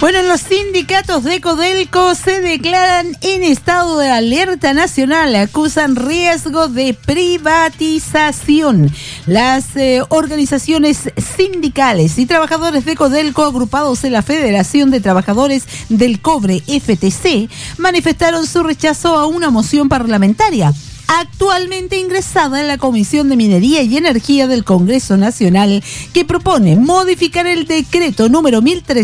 Bueno, los sindicatos de Codelco se declaran en estado de alerta nacional, acusan riesgo de privatización. Las organizaciones sindicales y trabajadores de Codelco, agrupados en la Federación de Trabajadores del Cobre, FTC, manifestaron su rechazo a una moción parlamentaria actualmente ingresada en la Comisión de Minería y Energía del Congreso Nacional, que propone modificar el decreto número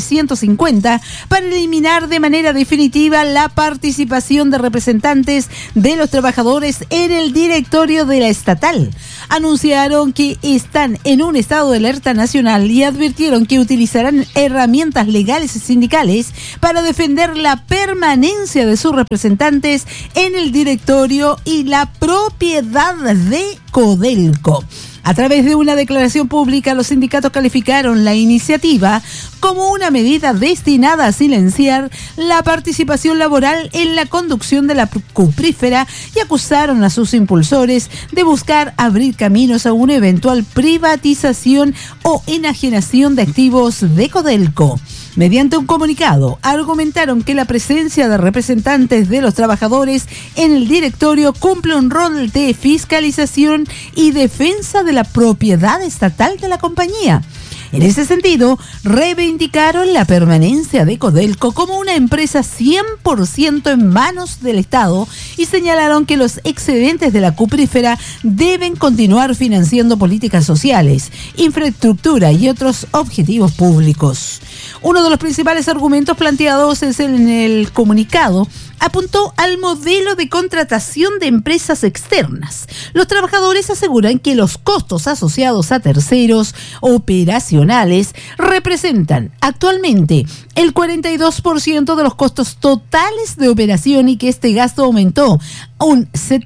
1350 para eliminar de manera definitiva la participación de representantes de los trabajadores en el directorio de la estatal. Anunciaron que están en un estado de alerta nacional y advirtieron que utilizarán herramientas legales y sindicales para defender la permanencia de sus representantes en el directorio y la propiedad de Codelco. A través de una declaración pública, los sindicatos calificaron la iniciativa como una medida destinada a silenciar la participación laboral en la conducción de la cuprífera y acusaron a sus impulsores de buscar abrir caminos a una eventual privatización o enajenación de activos de Codelco. Mediante un comunicado, argumentaron que la presencia de representantes de los trabajadores en el directorio cumple un rol de fiscalización y defensa de la propiedad estatal de la compañía. En ese sentido, reivindicaron la permanencia de Codelco como una empresa 100% en manos del Estado y señalaron que los excedentes de la cuprífera deben continuar financiando políticas sociales, infraestructura y otros objetivos públicos. Uno de los principales argumentos planteados en el comunicado apuntó al modelo de contratación de empresas externas. Los trabajadores aseguran que los costos asociados a terceros operacionales representan actualmente el 42% de los costos totales de operación y que este gasto aumentó un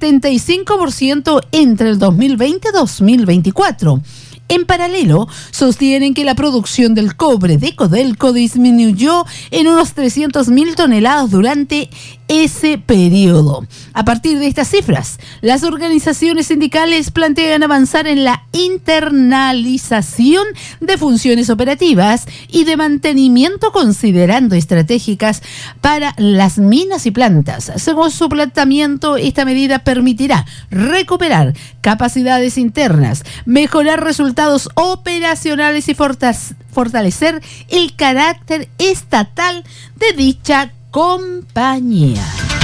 75% entre el 2020 y 2024. En paralelo, sostienen que la producción del cobre de Codelco disminuyó en unos 300.000 toneladas durante ese periodo. A partir de estas cifras, las organizaciones sindicales plantean avanzar en la internalización de funciones operativas y de mantenimiento, considerando estratégicas para las minas y plantas. Según su planteamiento, esta medida permitirá recuperar capacidades internas, mejorar resultados operacionales y fortalecer el carácter estatal de dicha compañía.